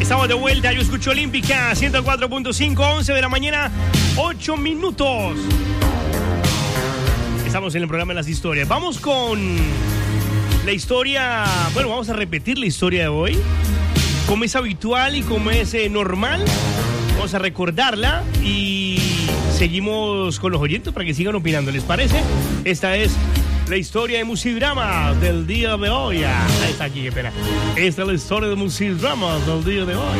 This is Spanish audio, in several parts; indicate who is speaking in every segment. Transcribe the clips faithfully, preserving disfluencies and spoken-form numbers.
Speaker 1: Estamos de vuelta, yo escucho Olímpica ciento cuatro punto cinco, once de la mañana, ocho minutos. Estamos en el programa de las historias. Vamos con la historia, bueno, vamos a repetir la historia de hoy. Como es habitual y como es eh, normal, vamos a recordarla y seguimos con los oyentes para que sigan opinando, ¿les parece? Esta es la historia de Musidrama del día de hoy. Ah, ahí está aquí, qué pena. Esta es la historia de Musidrama del día de hoy.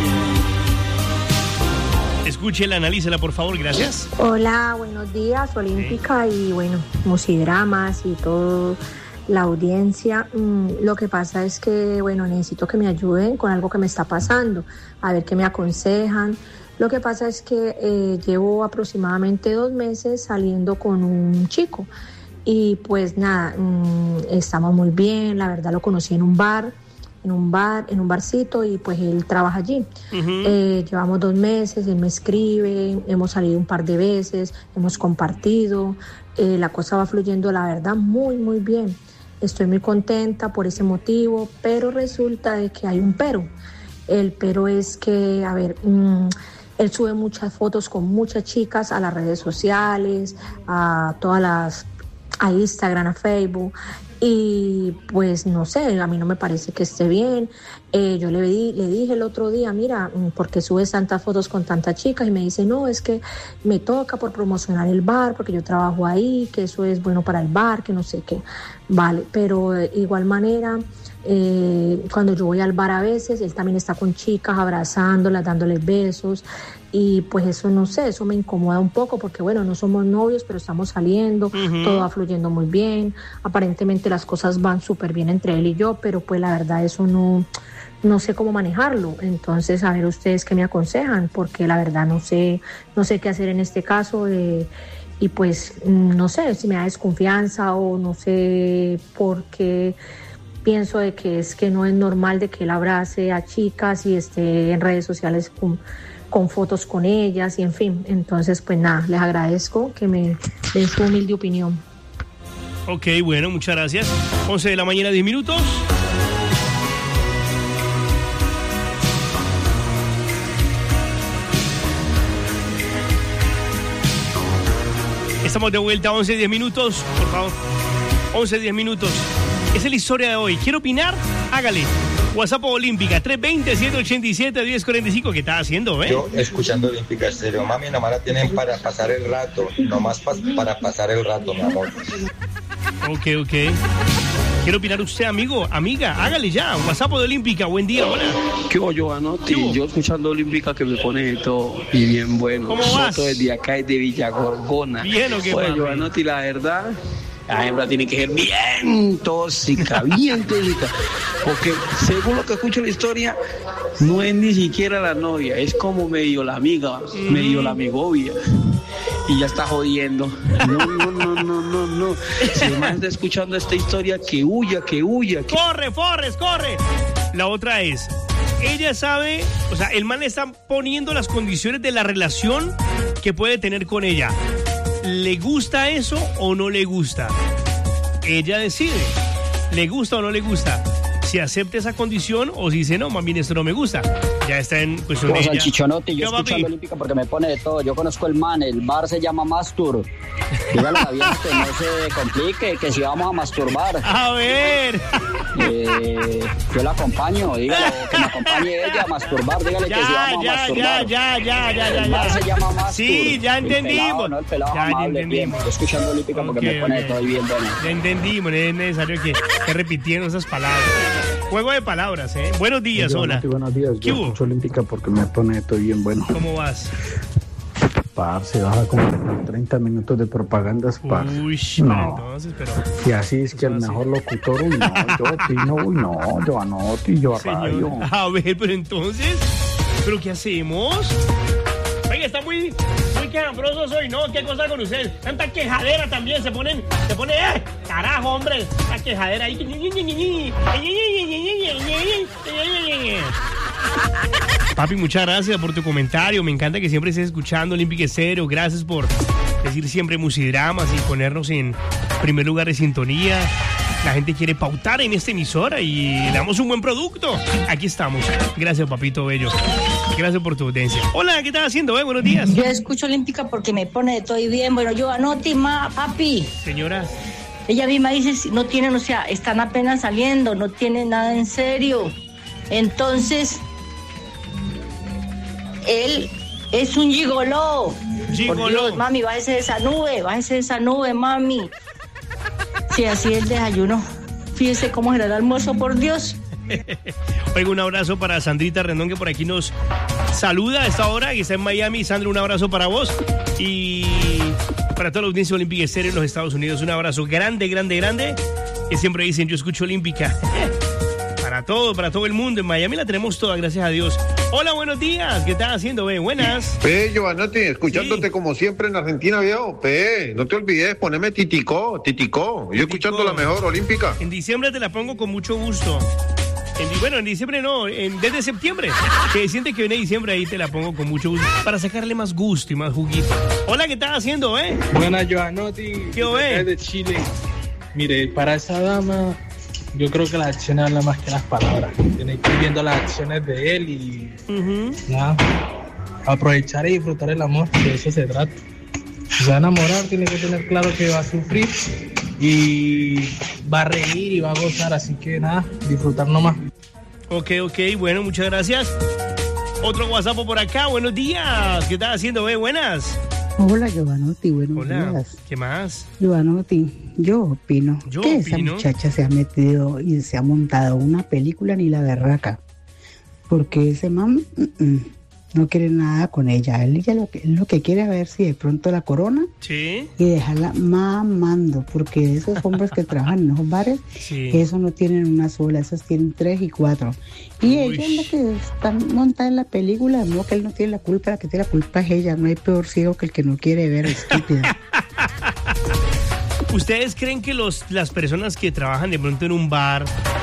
Speaker 1: Escúchela, analícela, por favor, gracias.
Speaker 2: Hola, buenos días, Olímpica, y bueno, Musidramas y todo la audiencia. Mm, lo que pasa es que, bueno, necesito que me ayuden con algo que me está pasando, a ver qué me aconsejan. Lo que pasa es que eh, llevo aproximadamente dos meses saliendo con un chico. Y pues nada, mmm, estamos muy bien, la verdad lo conocí en un bar, en un bar, en un barcito, y pues él trabaja allí. Uh-huh. Eh, llevamos dos meses, él me escribe, hemos salido un par de veces, hemos compartido, eh, la cosa va fluyendo, la verdad, muy, muy bien. Estoy muy contenta por ese motivo, pero resulta de que hay un pero. El pero es que, a ver, mmm, él sube muchas fotos con muchas chicas a las redes sociales, a todas las... a Instagram, a Facebook, y pues no sé, a mí no me parece que esté bien. Eh, yo le, di, le dije el otro día, mira, ¿por qué subes tantas fotos con tantas chicas? Y me dice, no, es que me toca por promocionar el bar, porque yo trabajo ahí, que eso es bueno para el bar, que no sé qué. Vale, pero de igual manera, eh, cuando yo voy al bar a veces, él también está con chicas, abrazándolas, dándoles besos, y pues eso no sé, eso me incomoda un poco porque bueno, no somos novios, pero estamos saliendo, uh-huh. Todo va fluyendo muy bien, aparentemente las cosas van súper bien entre él y yo, pero pues la verdad eso no, no sé cómo manejarlo. Entonces, a ver ustedes qué me aconsejan, porque la verdad no sé, no sé qué hacer en este caso, eh, y pues no sé si me da desconfianza o no sé por qué pienso de que es que no es normal de que él abrace a chicas y esté en redes sociales con, con fotos con ellas y en fin. Entonces, pues nada, les agradezco que me den su humilde opinión.
Speaker 1: Ok, bueno, muchas gracias. once de la mañana, diez minutos. Estamos de vuelta, once, diez minutos, por favor. once, diez minutos. Esa es la historia de hoy. ¿Quiere opinar? Hágale. WhatsApp Olímpica, tres dos cero, siete ocho siete, uno cero cuatro cinco. ¿Qué estás haciendo, eh?
Speaker 3: Yo escuchando Olímpica Estéreo. Mami, nomás la tienen para pasar el rato. Nomás pa- para pasar el rato, mi amor.
Speaker 1: Ok, ok. ¿Quiere opinar usted, amigo? Amiga, hágale ya. WhatsApp de Olímpica, buen día, hola.
Speaker 4: ¿Qué hubo, Giovanotti? Yo escuchando Olímpica que me pone de todo y bien bueno.
Speaker 1: ¿Cómo vas?
Speaker 4: Soto desde acá, desde Villa Gorgona.
Speaker 1: Bien, ¿o qué,
Speaker 4: Oye,
Speaker 1: papi?
Speaker 4: Giovanotti, la verdad, la hembra tiene que ser bien tóxica, bien tóxica. Porque según lo que escucho la historia, no es ni siquiera la novia, es como medio la amiga, mm. medio la amigovia. Y ya está jodiendo. No, no, no, no, no, no. Si el man está escuchando esta historia, que huya, que huya. Que...
Speaker 1: ¡Corre, Forres, corre! La otra es, ella sabe, o sea, el man le está poniendo las condiciones de la relación que puede tener con ella. ¿Le gusta eso o no le gusta? Ella decide. ¿Le gusta o no le gusta? Si acepta esa condición o si dice, no, más bien esto no me gusta. Ya está en cuestión de ella.
Speaker 5: Chichonotti, yo
Speaker 1: ¿Qué,
Speaker 5: escuchando
Speaker 1: papi?
Speaker 5: Olímpica porque me pone de todo. Yo conozco el man, el bar se llama Mastur. Dígale a bien que no se complique, que si vamos a masturbar.
Speaker 1: A ver.
Speaker 5: Eh, yo la acompaño, dígale que me acompañe ella a masturbar. Dígale
Speaker 1: Ya,
Speaker 5: que si vamos
Speaker 1: ya,
Speaker 5: a masturbar.
Speaker 1: ya, ya, ya, ya,
Speaker 5: El bar
Speaker 1: ya.
Speaker 5: se llama Mastur.
Speaker 1: Sí, ya entendimos.
Speaker 5: El pelado, no, el pelado
Speaker 1: Ya, ya
Speaker 5: amable, bien.
Speaker 1: entendimos.
Speaker 5: Yo escuchando Olímpica porque
Speaker 1: Ok,
Speaker 5: me pone
Speaker 1: ok.
Speaker 5: de todo y bien bueno.
Speaker 1: Ya entendimos, no es necesario que, que repitiendo esas palabras. Juego de palabras, ¿eh? Buenos días,
Speaker 6: Oye,
Speaker 1: hola.
Speaker 6: Mati, buenos días.
Speaker 1: ¿Qué
Speaker 6: Yo
Speaker 1: hubo?
Speaker 6: escucho Olímpica porque me pone esto bien bueno.
Speaker 1: ¿Cómo vas?
Speaker 6: Parce, baja como treinta minutos de propagandas, parce.
Speaker 1: Uy,
Speaker 6: no.
Speaker 1: bueno, entonces, pero...
Speaker 6: Y así es que el
Speaker 1: así.
Speaker 6: mejor locutor, uy, no, yo opino, uy, no, yo anoto y yo a radio.
Speaker 1: Señor, a ver, pero entonces, ¿pero qué hacemos? Oiga, está muy, muy quejambrosos hoy, ¿no? ¿Qué cosa con ustedes? Tanta quejadera también, se ponen, se pone, ¡eh! Carajo, hombre, la quejadera ahí. Papi, muchas gracias por tu comentario. Me encanta que siempre estés escuchando Olímpica Estéreo. Gracias por decir siempre Musidramas y ponernos en primer lugar de sintonía. La gente quiere pautar en esta emisora y le damos un buen producto. Aquí estamos. Gracias, papito bello. Gracias por tu audiencia. Hola, ¿qué estás haciendo? Eh? Buenos días.
Speaker 7: Yo escucho Olímpica porque me pone de todo y bien. Bueno, yo anote, ma, papi.
Speaker 1: Señora.
Speaker 7: Ella misma dice, no tienen, o sea, están apenas saliendo, no tienen nada en serio. Entonces, él es un gigoló.
Speaker 1: Gigoló.
Speaker 7: Por Dios, mami, bájese de esa nube, bájese de esa nube, mami. Si así es el desayuno, fíjese cómo era el almuerzo, por Dios.
Speaker 1: Oiga, un abrazo para Sandrita Rendón, que por aquí nos saluda a esta hora, que está en Miami. Sandra, un abrazo para vos. Y para toda la audiencia olímpica estéreo en los Estados Unidos, un abrazo grande, grande, grande. Que siempre dicen, yo escucho Olímpica. Para todo, para todo el mundo. En Miami la tenemos toda, gracias a Dios. Hola, buenos días. ¿Qué estás haciendo, ve? Buenas.
Speaker 8: Pe, Giovanotti, escuchándote sí. como siempre en Argentina, viejo. Pe, no te olvides, poneme Titicó, Titicó. Yo escuchando la mejor Olímpica.
Speaker 1: En diciembre te la pongo con mucho gusto. En, bueno, en diciembre no, en, desde septiembre. Que siente que viene diciembre, ahí te la pongo con mucho gusto. Para sacarle más gusto y más juguito. Hola, ¿qué estás haciendo, eh?
Speaker 9: Buenas, Giovanotti.
Speaker 1: ¿Qué ve?
Speaker 9: de Chile. Mire, para esa dama, yo creo que las acciones hablan más que las palabras. Tiene que ir viendo las acciones de él y uh-huh. nada, aprovechar y disfrutar el amor, de eso se trata. Si se va a enamorar, tiene que tener claro que va a sufrir y va a reír y va a gozar, así que nada, disfrutar nomás.
Speaker 1: Ok, ok, bueno, muchas gracias. Otro WhatsApp por acá, buenos días. ¿Qué estás haciendo, ve? Buenas.
Speaker 10: Hola, Giovanotti, buenos
Speaker 1: Hola.
Speaker 10: días.
Speaker 1: ¿Qué más?
Speaker 10: Giovanotti, yo opino
Speaker 1: yo
Speaker 10: que
Speaker 1: opino.
Speaker 10: esa muchacha se ha metido y se ha montado una película ni la berraca. Porque ese man mm, no quiere nada con ella. Él ya lo que, lo que quiere es ver si de pronto la corona
Speaker 1: ¿Sí?
Speaker 10: y dejarla mamando. Porque esos hombres que trabajan en esos bares,
Speaker 1: sí.
Speaker 10: esos no tienen una sola, esos tienen tres y cuatro. Y
Speaker 1: Uy.
Speaker 10: ella es la que está montada en la película, no, que él no tiene la culpa, la que tiene la culpa es ella. No hay peor ciego que el que no quiere ver, estúpida.
Speaker 1: ¿Ustedes creen que los, las personas que trabajan de pronto en un bar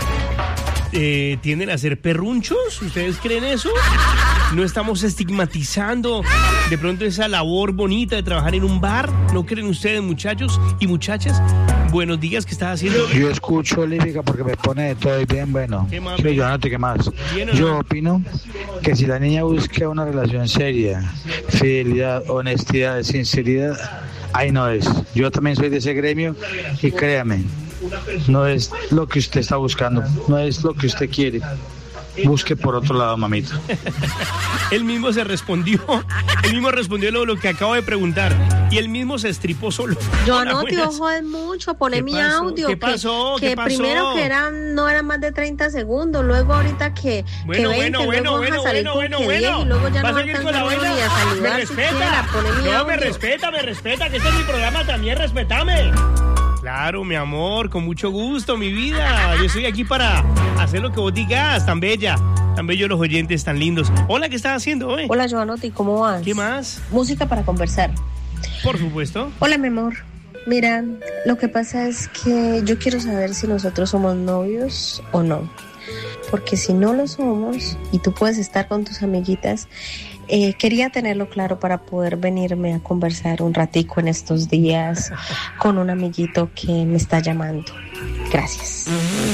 Speaker 1: eh, tienden a ser perrunchos? ¿Ustedes creen eso? ¿No estamos estigmatizando de pronto esa labor bonita de trabajar en un bar? ¿No creen ustedes, muchachos y muchachas? Buenos días, ¿qué estás haciendo?
Speaker 11: Yo escucho Olímpica porque me pone de todo y bien bueno.
Speaker 1: ¿Qué más?
Speaker 11: Sí, Giovanotti, ¿qué más? Yo no? opino que si la niña busca una relación seria, fidelidad, honestidad, sinceridad, ahí no es. Yo también soy de ese gremio y créame, no es lo que usted está buscando, no es lo que usted quiere. Busque por otro lado, mamita.
Speaker 1: Él mismo se respondió, él mismo respondió lo, lo que acabo de preguntar y él mismo se estripó solo.
Speaker 12: Yo no te jodes mucho, poné mi
Speaker 1: pasó?
Speaker 12: audio.
Speaker 1: ¿Qué pasó?
Speaker 12: Que,
Speaker 1: ¿Qué
Speaker 12: que
Speaker 1: pasó?
Speaker 12: primero que eran, no eran más de treinta segundos, luego ahorita que,
Speaker 1: bueno,
Speaker 12: que veinte,
Speaker 1: bueno,
Speaker 12: luego
Speaker 1: bueno,
Speaker 12: vas a salir
Speaker 1: bueno,
Speaker 12: con
Speaker 1: bueno,
Speaker 12: que
Speaker 1: bueno.
Speaker 12: diez y luego ya
Speaker 1: ¿Vas
Speaker 12: no
Speaker 1: a seguir con la
Speaker 12: alcanzamos
Speaker 1: vaina?
Speaker 12: ni a saludar
Speaker 1: Me respeta.
Speaker 12: siquiera, poné mi
Speaker 1: no,
Speaker 12: audio.
Speaker 1: me respeta, me respeta, que este es mi programa también, respetame. Claro, mi amor, con mucho gusto, mi vida. Yo estoy aquí para hacer lo que vos digas, tan bella, tan bellos los oyentes, tan lindos. Hola, ¿qué estás haciendo hoy?
Speaker 12: Hola, Giovanotti, ¿cómo vas?
Speaker 1: ¿Qué más?
Speaker 12: Música para conversar.
Speaker 1: Por supuesto.
Speaker 12: Hola, mi amor. Mira, lo que pasa es que yo quiero saber si nosotros somos novios o no. Porque si no lo somos y tú puedes estar con tus amiguitas, eh, quería tenerlo claro para poder venirme a conversar un ratico en estos días con un amiguito que me está llamando. Gracias.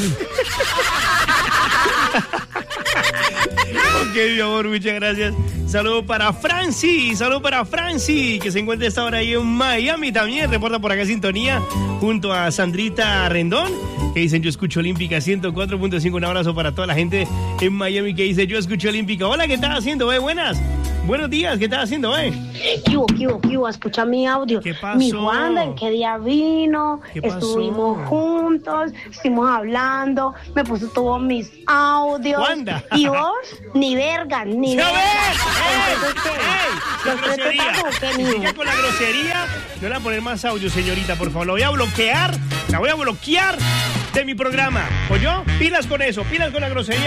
Speaker 1: Ok, mi amor, muchas gracias. Saludo para Franci, saludo para Franci, que se encuentra esta hora ahí en Miami también. Reporta por acá sintonía junto a Sandrita Rendón, que dicen yo escucho Olímpica ciento cuatro punto cinco. Un abrazo para toda la gente en Miami que dice yo escucho Olímpica. Hola, ¿qué estás haciendo, eh? Buenas. Buenos días, ¿qué estás haciendo, eh?
Speaker 13: ¿Qué hubo, qué hubo, qué hubo? Escucha mi audio.
Speaker 1: ¿Qué pasó?
Speaker 13: Mi Wanda, ¿en qué día vino?
Speaker 1: ¿Qué pasó?
Speaker 13: Estuvimos juntos, estuvimos hablando, me puso todos mis audios.
Speaker 1: ¿Wanda?
Speaker 13: Y vos, ni verga, ni
Speaker 1: ¡Ya
Speaker 13: verga.
Speaker 1: ves!
Speaker 13: Entonces, ¿qué?
Speaker 1: ¡Ey!
Speaker 13: ¿Los tres
Speaker 1: ¡Grosería!
Speaker 13: tratamos o qué,
Speaker 1: Si
Speaker 13: mijo?
Speaker 1: sigue con la grosería, no le voy a poner más audio, señorita, por favor. La voy a bloquear, la voy a bloquear de mi programa. ¿Oyó? Pilas con eso, pilas con la grosería.